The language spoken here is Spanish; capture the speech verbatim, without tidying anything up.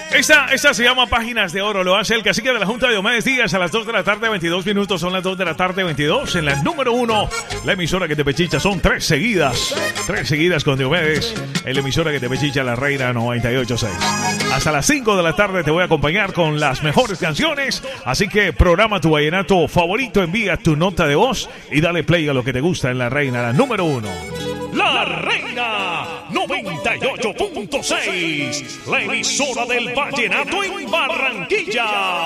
Esta, esta se llama Páginas de Oro. Lo hace el cacique de la Junta de Diomedes Díaz a las dos de la tarde, veintidós minutos. Son las dos de la tarde, veintidós. En la número uno, la emisora que te pechicha. Son tres seguidas. Tres seguidas con Diomedes. En la emisora que te pechicha, la Reina noventa y ocho punto seis. Hasta las cinco de la tarde te voy a acompañar con las mejores canciones. Así que programa tu vallenato favorito. Envía tu nota de voz y dale play a lo que te gusta en la Reina, la número uno. La Reina noventa y ocho punto seis, la emisora del vallenato en Barranquilla.